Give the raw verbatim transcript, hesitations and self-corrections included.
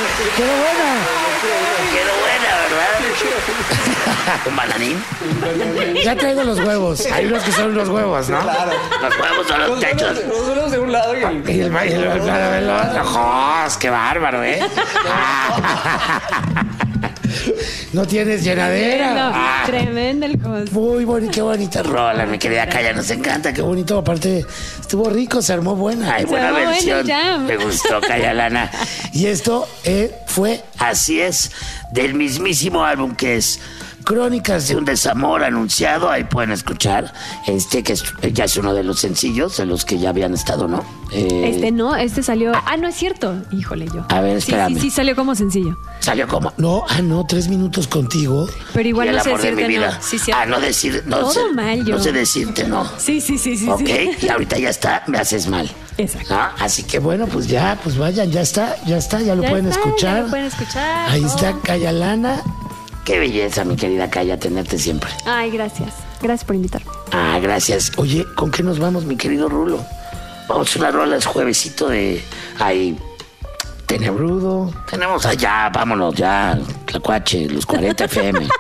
Quedó buena. Quedó buena, ¿verdad? ¿Un bananín? Ya traigo los huevos. Hay unos que son los huevos, ¿no? Claro. Los huevos son los techos. Los unos de un lado y el... Y el, y el, el plano del otro. ¡Jos! ¡Qué bárbaro, eh! No tienes llenadera. No, Ah. tremendo el host. Muy bonito, qué bonita rola, mi querida Calla, nos encanta, qué bonito. Aparte, estuvo rico, se armó buena. Ay, Se buena armó bueno versión. ya. Me gustó, Calla Lana. Y esto eh, fue Así es, del mismísimo álbum que es Crónicas de un desamor anunciado. Ahí pueden escuchar este que es, ya es uno de los sencillos de los que ya habían estado, ¿no? Eh, Este no, este salió. Ah, no es cierto. Híjole, yo. A ver, Sí, espérame. sí, sí, salió como sencillo. Salió como No, ah, no, tres minutos contigo. Pero y igual el no sé amor de mi decirte vida. no. Sí, cierto. Ah, no decir, no Todo sé, mal, yo. no sé decirte no. Sí, sí, sí, sí. Ok, sí. y ahorita ya está, me haces mal. Exacto. ¿No? Así que bueno, pues ya, pues vayan, ya está, ya está, ya lo Ya pueden está, escuchar. ya lo pueden escuchar. Ahí Oh. está Calla Lana. Qué belleza, mi querida Calla, tenerte siempre. Ay, gracias. Gracias por invitarme. Ah, gracias. Oye, ¿con qué nos vamos, mi querido Rulo? Vamos a una rola, es juevesito de... Ahí, Tenebrudo. tenemos allá, vámonos ya, Tlacuache, los cuarenta F M.